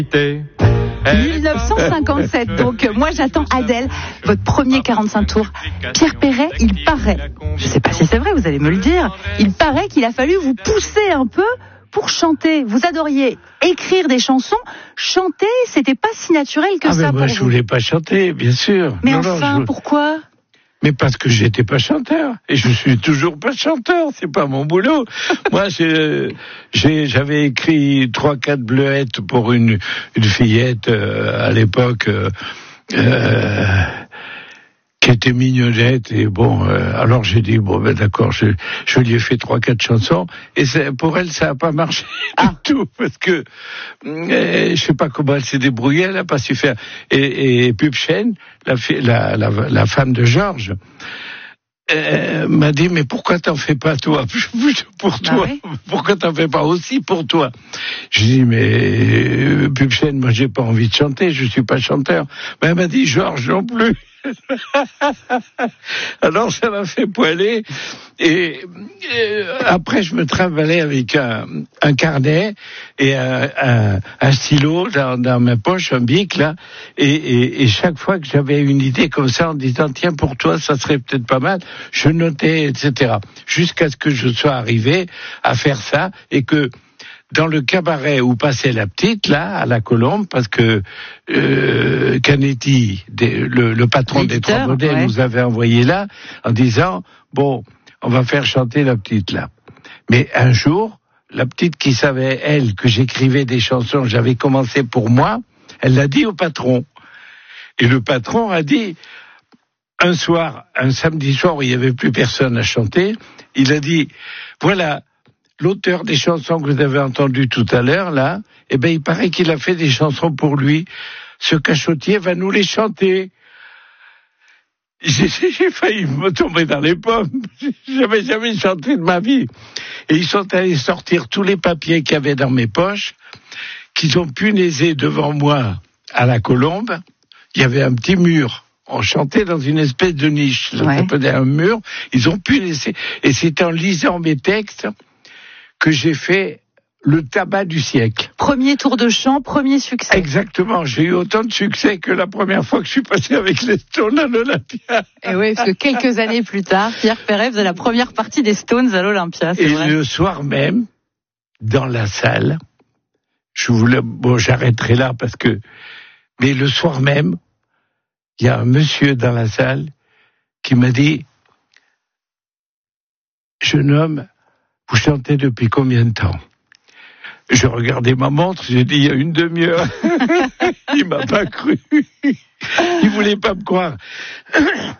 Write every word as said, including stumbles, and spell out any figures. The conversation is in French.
dix-neuf cent cinquante-sept, donc moi j'attends Adèle, votre premier quarante-cinq tours. Pierre Perret, il paraît, je sais pas si c'est vrai, vous allez me le dire, il paraît qu'il a fallu vous pousser un peu pour chanter. Vous adoriez écrire des chansons, chanter, c'était pas si naturel que ah ça mais moi, pour je vous. voulais pas chanter, bien sûr. Mais non, enfin, non, je... pourquoi ? Mais parce que j'étais pas chanteur. Et je suis toujours pas chanteur. C'est pas mon boulot. Moi, j'ai, j'ai, j'avais écrit trois, quatre bleuettes pour une, une fillette, euh, à l'époque, euh, euh, qui était mignonnette. Et bon, euh, alors j'ai dit, bon, ben d'accord, je, je lui ai fait trois, quatre chansons. Et c'est, pour elle, ça a pas marché ah. du tout. Parce que, euh, je sais pas comment elle s'est débrouillée, elle a pas su faire. Et, et Pupchen, la, la, la, la femme de Georges, euh, m'a dit, mais pourquoi t'en fais pas toi pour toi, bah oui. Pourquoi t'en fais pas aussi pour toi? Je dis, mais euh, Pupchen, moi j'ai pas envie de chanter, je suis pas chanteur. Mais elle m'a dit, Georges non plus. Alors ça m'a fait poiler et, et après je me trimballais avec un, un carnet et un, un, un stylo dans, dans ma poche, un bic là, et, et, et chaque fois que j'avais une idée comme ça en disant tiens pour toi ça serait peut-être pas mal, je notais et cetera jusqu'à ce que je sois arrivé à faire ça et que dans le cabaret où passait la petite, là, à la Colombe, parce que euh, Canetti, des, le, le patron des Trois Modèles, ouais. nous avait envoyé là, en disant, bon, on va faire chanter la petite, là. Mais un jour, la petite qui savait, elle, que j'écrivais des chansons, j'avais commencé pour moi, elle l'a dit au patron. Et le patron a dit, un soir, un samedi soir où il n'y avait plus personne à chanter, il a dit, voilà, l'auteur des chansons que vous avez entendues tout à l'heure, là, eh ben, il paraît qu'il a fait des chansons pour lui. Ce cachotier va nous les chanter. J'ai, j'ai failli me tomber dans les pommes. J'avais jamais chanté de ma vie. Et ils sont allés sortir tous les papiers qu'il y avait dans mes poches, qu'ils ont punaisé devant moi à la Colombe. Il y avait un petit mur. On chantait dans une espèce de niche. Ça ouais. s'appelait un mur. Ils ont punaisé. Et c'est en lisant mes textes que j'ai fait le tabac du siècle. Premier tour de chant, premier succès. Exactement, j'ai eu autant de succès que la première fois que je suis passé avec les Stones à l'Olympia. Et oui, parce que quelques années plus tard, Pierre Perret faisait la première partie des Stones à l'Olympia. C'est Et vrai. Le soir même, dans la salle, je voulais, bon, j'arrêterai là parce que, mais le soir même, il y a un monsieur dans la salle qui m'a dit, jeune homme, vous chantez depuis combien de temps? Je regardais ma montre, j'ai dit il y a une demi-heure. Il m'a pas cru. Il voulait pas me croire.